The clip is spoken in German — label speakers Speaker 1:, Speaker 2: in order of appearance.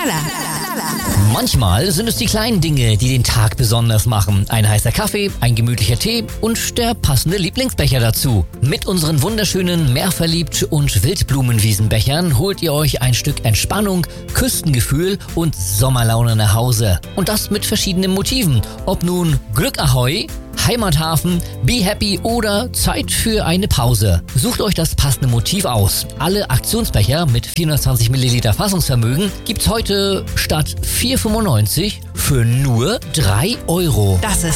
Speaker 1: Manchmal sind es die kleinen Dinge, die den Tag besonders machen. Ein heißer Kaffee, ein gemütlicher Tee und der passende Lieblingsbecher dazu. Mit unseren wunderschönen Meerverliebt- und Wildblumenwiesenbechern holt ihr euch ein Stück Entspannung, Küstengefühl und Sommerlaune nach Hause. Und das mit verschiedenen Motiven. Ob nun Glück Ahoi, Heimathafen, Be Happy oder Zeit für eine Pause. Sucht euch das passende Motiv aus. Alle Aktionsbecher mit 420 Milliliter Fassungsvermögen gibt's heute statt 4,95 für nur 3 Euro.
Speaker 2: Das ist